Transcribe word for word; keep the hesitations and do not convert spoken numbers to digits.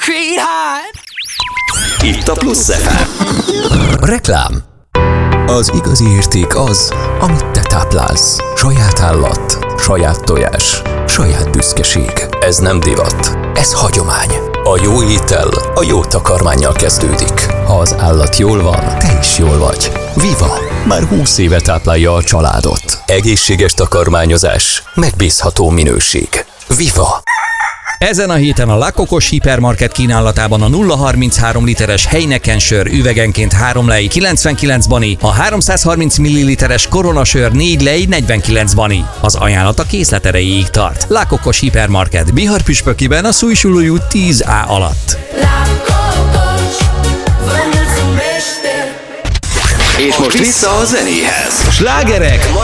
Creed hard. Itt a Plusz ef em. Reklám. Az igazi érték az, amit te táplálsz. Saját állat, saját tojás, saját büszkeség. Ez nem divat, ez hagyomány. A jó étel a jó takarmánnyal kezdődik. Ha az állat jól van, te is jól vagy. Viva! Már húsz éve táplálja a családot. Egészséges takarmányozás, megbízható minőség. Viva! Ezen a héten a La Cocos hipermarket kínálatában a nulla harminchárom literes Heineken sör üvegenként három lej kilencvenkilenc bani, a háromszázharminc milliliteres Corona sör négy lej negyvenkilenc bani. Az ajánlat a készlet erejéig tart. La Cocos hipermarket Bihar püspökiben a Szújsulói út tíz á alatt. És most vissza a zenéhez. Slágerek